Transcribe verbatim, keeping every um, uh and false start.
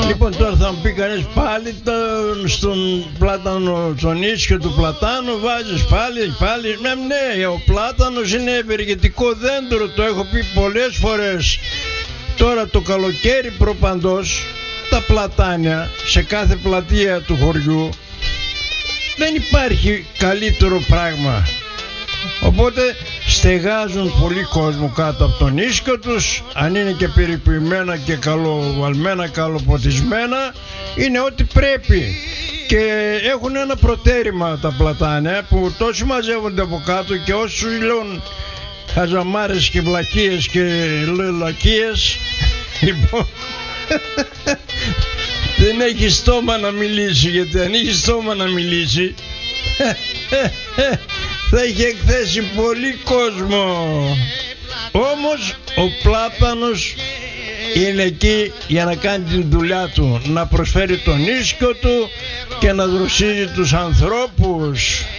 Λοιπόν, τώρα θα μου πει κανείς πάλι το, στον πλάτανο, στον ίσιο του πλατάνου βάζεις πάλι, πάλι. Ναι, ναι, ο πλάτανος είναι ευεργετικό δέντρο, το έχω πει πολλές φορές. Τώρα το καλοκαίρι προπαντός, τα πλατάνια σε κάθε πλατεία του χωριού δεν υπάρχει καλύτερο πράγμα. Οπότε στεγάζουν πολύ κόσμο κάτω από τον ίσκιο τους, αν είναι και περιποιημένα και καλοβαλμένα, καλοποτισμένα, είναι ό,τι πρέπει. Και έχουν ένα προτέρημα τα πλατάνια που τόσοι μαζεύονται από κάτω και όσοι λένε χαζαμάρες και βλακίες και λελακίες, λοιπόν, δεν έχει στόμα να μιλήσει, γιατί αν έχει στόμα να μιλήσει θα είχε εκθέσει πολύ κόσμο. Όμως ο πλάτανος είναι εκεί για να κάνει την δουλειά του, να προσφέρει τον ίσκιο του και να δροσίζει τους ανθρώπους.